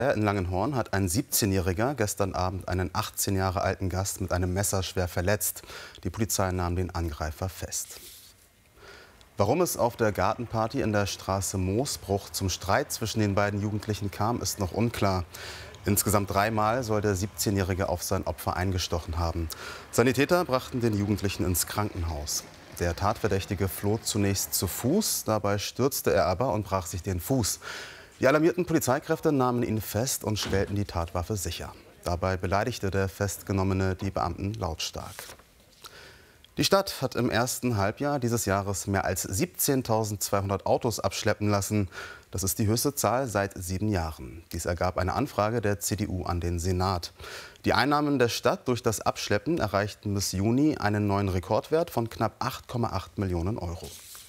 In Langenhorn hat ein 17-Jähriger gestern Abend einen 18 Jahre alten Gast mit einem Messer schwer verletzt. Die Polizei nahm den Angreifer fest. Warum es auf der Gartenparty in der Straße Moosbruch zum Streit zwischen den beiden Jugendlichen kam, ist noch unklar. Insgesamt 3-mal soll der 17-Jährige auf sein Opfer eingestochen haben. Sanitäter brachten den Jugendlichen ins Krankenhaus. Der Tatverdächtige floh zunächst zu Fuß, dabei stürzte er aber und brach sich den Fuß. Die alarmierten Polizeikräfte nahmen ihn fest und stellten die Tatwaffe sicher. Dabei beleidigte der Festgenommene die Beamten lautstark. Die Stadt hat im ersten Halbjahr dieses Jahres mehr als 17.200 Autos abschleppen lassen. Das ist die höchste Zahl seit 7 Jahren. Dies ergab eine Anfrage der CDU an den Senat. Die Einnahmen der Stadt durch das Abschleppen erreichten bis Juni einen neuen Rekordwert von knapp 8,8 Millionen Euro.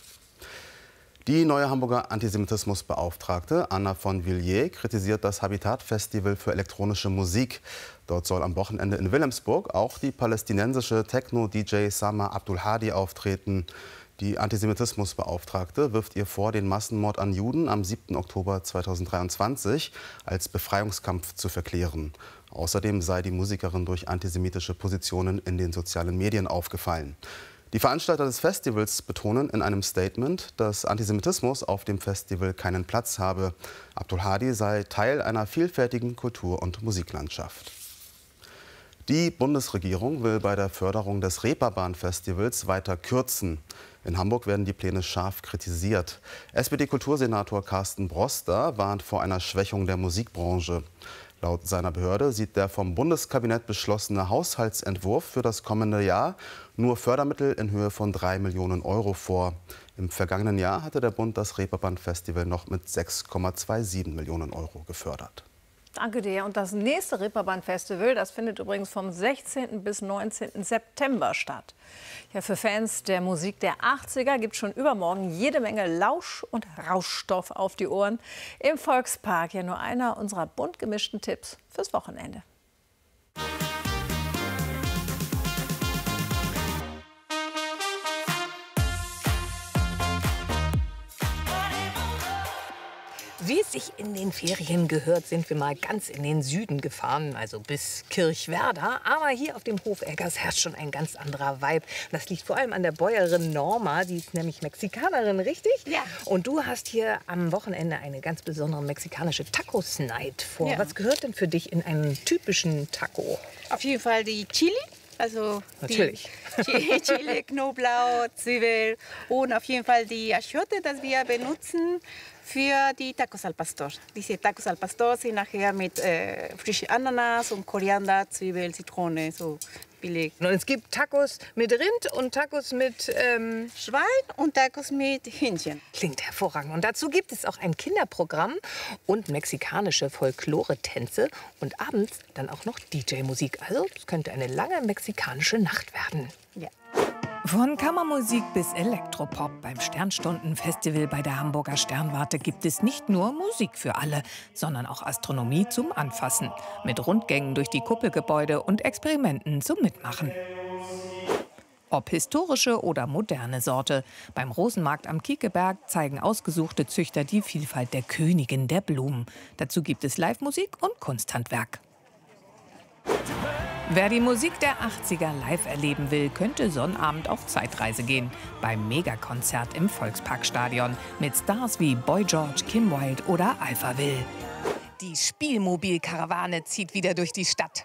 Die neue Hamburger Antisemitismusbeauftragte Anna von Villiers kritisiert das Habitat-Festival für elektronische Musik. Dort soll am Wochenende in Wilhelmsburg auch die palästinensische Techno-DJ Samar Abdulhadi auftreten. Die Antisemitismusbeauftragte wirft ihr vor, den Massenmord an Juden am 7. Oktober 2023 als Befreiungskampf zu verklären. Außerdem sei die Musikerin durch antisemitische Positionen in den sozialen Medien aufgefallen. Die Veranstalter des Festivals betonen in einem Statement, dass Antisemitismus auf dem Festival keinen Platz habe. Abdulhadi sei Teil einer vielfältigen Kultur- und Musiklandschaft. Die Bundesregierung will bei der Förderung des Reeperbahn-Festivals weiter kürzen. In Hamburg werden die Pläne scharf kritisiert. SPD-Kultursenator Carsten Broster warnt vor einer Schwächung der Musikbranche. Laut seiner Behörde sieht der vom Bundeskabinett beschlossene Haushaltsentwurf für das kommende Jahr nur Fördermittel in Höhe von 3 Millionen Euro vor. Im vergangenen Jahr hatte der Bund das Reeperbahn-Festival noch mit 6,27 Millionen Euro gefördert. Danke dir. Und das nächste Reeperbahn-Festival, das findet übrigens vom 16. bis 19. September statt. Ja, für Fans der Musik der 80er gibt es schon übermorgen jede Menge Lausch- und Rauschstoff auf die Ohren. Im Volkspark ja nur einer unserer bunt gemischten Tipps fürs Wochenende. Wie es sich in den Ferien gehört, sind wir mal ganz in den Süden gefahren, also bis Kirchwerder. Aber hier auf dem Hof Eggers herrscht schon ein ganz anderer Vibe. Das liegt vor allem an der Bäuerin Norma, die ist nämlich Mexikanerin, richtig? Ja. Und du hast hier am Wochenende eine ganz besondere mexikanische Tacos-Night vor. Ja. Was gehört denn für dich in einen typischen Taco? Auf jeden Fall die Chili, also Natürlich. Die Chili, Knoblauch, Zwiebel und auf jeden Fall die Achiote, das wir benutzen für die Tacos al Pastor. Diese Tacos al Pastor sind nachher mit frischen Ananas und Koriander, Zwiebel, Zitrone, so billig. Und es gibt Tacos mit Rind und Tacos mit Schwein und Tacos mit Hähnchen. Klingt hervorragend. Und dazu gibt es auch ein Kinderprogramm und mexikanische Folklore-Tänze und abends dann auch noch DJ-Musik. Also es könnte eine lange mexikanische Nacht werden. Ja. Von Kammermusik bis Elektropop beim Sternstundenfestival bei der Hamburger Sternwarte gibt es nicht nur Musik für alle, sondern auch Astronomie zum Anfassen. Mit Rundgängen durch die Kuppelgebäude und Experimenten zum Mitmachen. Ob historische oder moderne Sorte. Beim Rosenmarkt am Kiekeberg zeigen ausgesuchte Züchter die Vielfalt der Königin der Blumen. Dazu gibt es Live-Musik und Kunsthandwerk. Wer die Musik der 80er live erleben will, könnte Sonnabend auf Zeitreise gehen. Beim Megakonzert im Volksparkstadion mit Stars wie Boy George, Kim Wilde oder Alphaville. Die Spielmobilkarawane zieht wieder durch die Stadt.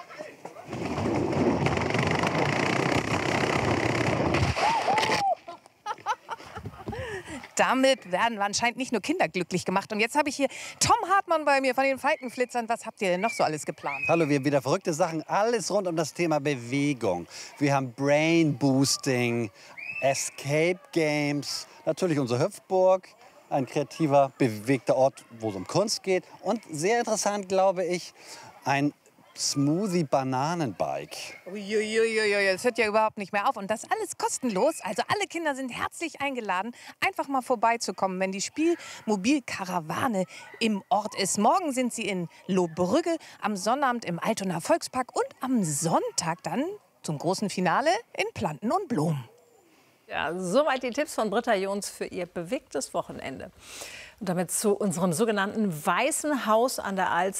Damit werden anscheinend nicht nur Kinder glücklich gemacht. Und jetzt habe ich hier Tom Hartmann bei mir von den Falkenflitzern. Was habt ihr denn noch so alles geplant? Hallo, wir haben wieder verrückte Sachen. Alles rund um das Thema Bewegung. Wir haben Brain Boosting, Escape Games, natürlich unsere Hüpfburg. Ein kreativer, bewegter Ort, wo es um Kunst geht. Und sehr interessant, glaube ich, ein Smoothie-Bananenbike. Uiuiuiui, das hört ja überhaupt nicht mehr auf. Und das alles kostenlos. Also alle Kinder sind herzlich eingeladen, einfach mal vorbeizukommen, wenn die Spielmobilkarawane im Ort ist. Morgen sind sie in Lohbrügge, am Sonnabend im Altonaer Volkspark und am Sonntag dann zum großen Finale in Planten und Blom. Ja, soweit die Tipps von Britta Jons für ihr bewegtes Wochenende. Und damit zu unserem sogenannten Weißen Haus an der Alster.